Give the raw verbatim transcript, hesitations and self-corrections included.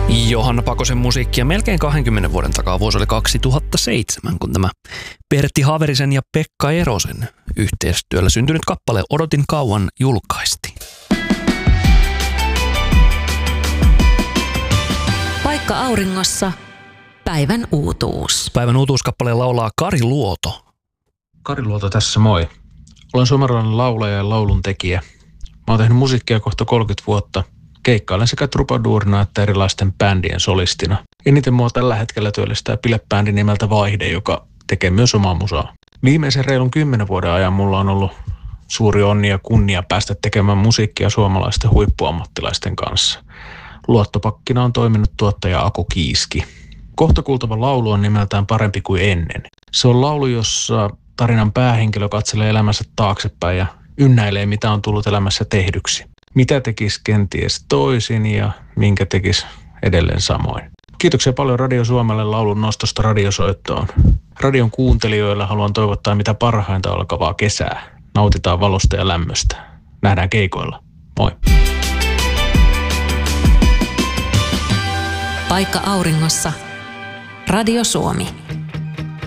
Johanna Pakosen musiikkia melkein kaksikymmentä vuoden takaa. Vuosi oli kaksituhattaseitsemän, kun tämä Pertti Haverisen ja Pekka Erosen yhteistyöllä syntynyt kappale Odotin kauan julkaistiin. Paikka auringossa. Päivän uutuus. Päivän uutuuskappaleen laulaa Kari Luoto. Kari Luoto tässä, moi. Olen suomalainen laulaja ja lauluntekijä. Mä oon tehnyt musiikkia kohta kolmekymmentä vuotta. Keikkailen sekä trubaduurina että erilaisten bändien solistina. Eniten mua tällä hetkellä työllistää bilebändi nimeltä Vaihde, joka tekee myös omaa musaa. Viimeisen reilun kymmenen vuoden ajan mulla on ollut suuri onni ja kunnia päästä tekemään musiikkia suomalaisten huippuammattilaisten kanssa. Luottopakkina on toiminut tuottaja Aku Kiiski. Kohta kuultava laulu on nimeltään Parempi kuin ennen. Se on laulu, jossa tarinan päähenkilö katselee elämänsä taaksepäin ja ynnäilee, mitä on tullut elämässä tehdyksi. Mitä tekisi kenties toisin ja minkä tekisi edelleen samoin. Kiitoksia paljon Radio Suomelle laulun nostosta radiosoittoon. Radion kuuntelijoille haluan toivottaa mitä parhainta alkavaa kesää. Nautitaan valosta ja lämmöstä. Nähdään keikoilla. Moi. Paikka auringossa. Radio Suomi.